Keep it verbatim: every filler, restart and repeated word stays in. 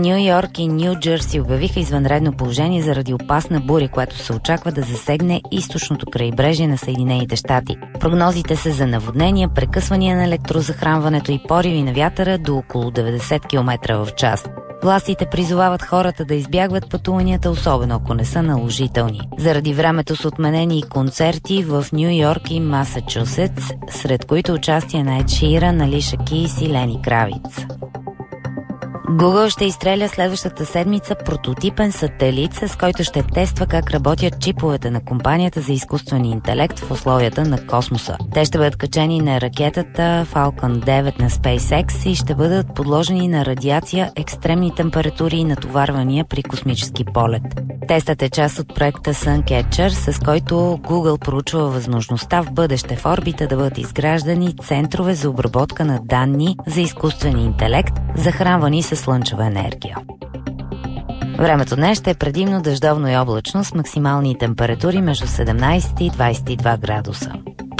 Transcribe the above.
Ню Йорк и Ню Джърси обявиха извънредно положение заради опасна буря, която се очаква да засегне източното крайбрежие на Съединените щати. Прогнозите са за наводнения, прекъсвания на електрозахранването и пориви на вятъра до около деветдесет километра в час. Властите призовават хората да избягват пътуванията, особено ако не са наложителни. Заради времето са отменени и концерти в Ню Йорк и Масачусетс, сред които участие на Ед Ширан, Алиша Кейс и Лени Кравиц. Google ще изстреля следващата седмица прототипен сателит, с който ще тества как работят чиповете на компанията за изкуствен интелект в условията на космоса. Те ще бъдат качени на ракетата Falcon девет на SpaceX и ще бъдат подложени на радиация, екстремни температури и натоварвания при космически полет. Тестът е част от проекта Suncatcher, с който Google проучва възможността в бъдеще в орбита да бъдат изграждани центрове за обработка на данни за изкуствен интелект, захранвани с слънчева енергия. Времето днес ще е предимно дъждовно и облачно с максимални температури между седемнайсет и двайсет и два градуса.